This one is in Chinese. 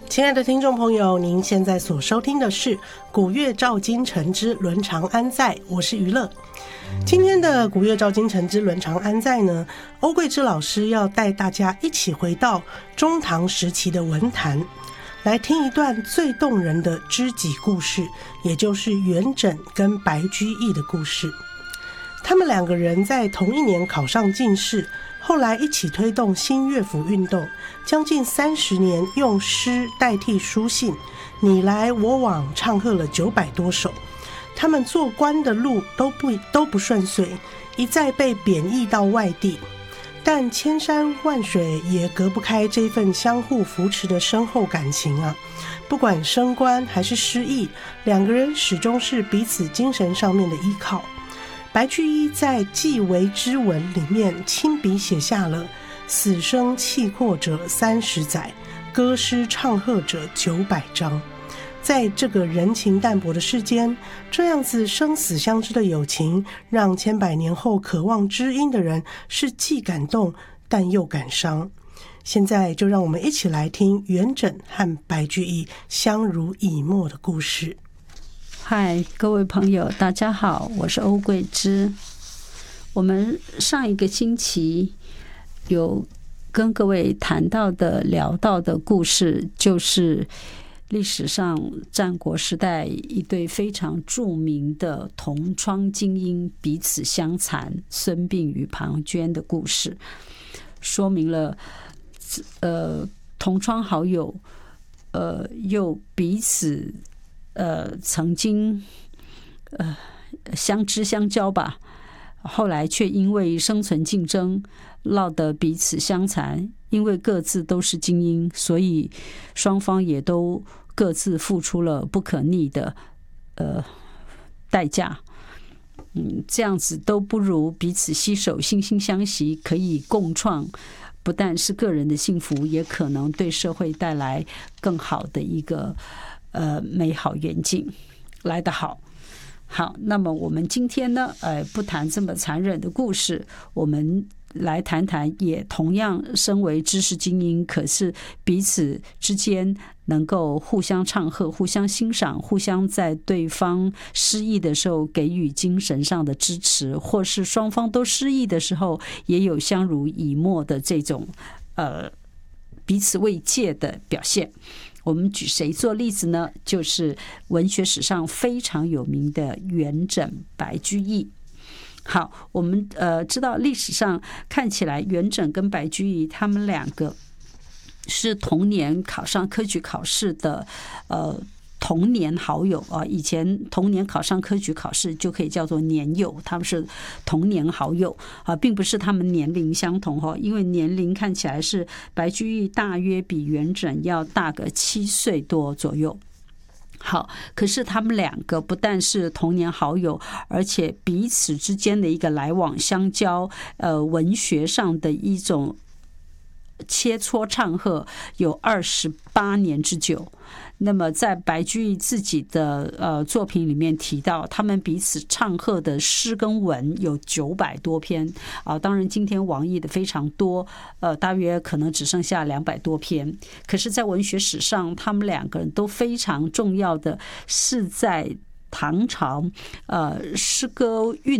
亲爱的听众朋友，您现在所收听的是古乐照今晨之伦常安在，我是娱乐。今天的古乐照今晨之伦常安在呢，欧桂芝老师要带大家一起回到中唐时期的文坛，来听一段最动人的知己故事，也就是元稹跟白居易的故事。他们两个人在同一年考上进士，后来一起推动新乐府运动，将近30年用诗代替书信，你来我往唱和了900多首。他们做官的路都不顺遂，一再被贬役到外地，但千山万水也隔不开这份相互扶持的深厚感情啊！不管升官还是失意，两个人始终是彼此精神上面的依靠。白居易在《寄为之文》里面亲笔写下了死生契阔者30载，歌诗唱和者900章。在这个人情淡薄的世间，这样子生死相知的友情，让千百年后渴望知音的人是既感动但又感伤。现在就让我们一起来听元稹和白居易相濡以沫的故事。 嗨，各位朋友大家好，我是欧桂芝。我们上一个星期有跟各位聊到的故事，就是历史上战国时代一对非常著名的同窗精英彼此相残，孙膑与庞涓的故事，说明了同窗好友又彼此曾经相知相交吧，后来却因为生存竞争落得彼此相残。因为各自都是精英，所以双方也都各自付出了不可逆的代价。这样子都不如彼此携手惺惺相惜，可以共创不但是个人的幸福，也可能对社会带来更好的一个美好愿景来得好。好，那么我们今天呢，不谈这么残忍的故事，我们来谈谈也同样身为知识精英，可是彼此之间能够互相唱和、互相欣赏、互相在对方失意的时候给予精神上的支持，或是双方都失意的时候也有相濡以沫的这种彼此慰藉的表现。我们举谁做例子呢？就是文学史上非常有名的元稹、白居易。好，我们知道历史上看起来元稹跟白居易他们两个是同年考上科举考试的同年好友啊，以前同年考上科举考试就可以叫做年友，他们是同年好友啊，并不是他们年龄相同哈，因为年龄看起来是白居易大约比元稹要大个7岁多左右。好，可是他们两个不但是同年好友，而且彼此之间的一个来往相交，文学上的一种切磋唱和有28年之久。那么在白居易自己的作品里面提到，他们彼此唱和的诗跟文有900多篇啊，当然今天网译的非常多，大约可能只剩下200多篇。可是在文学史上，他们两个人都非常重要的是在唐朝诗歌运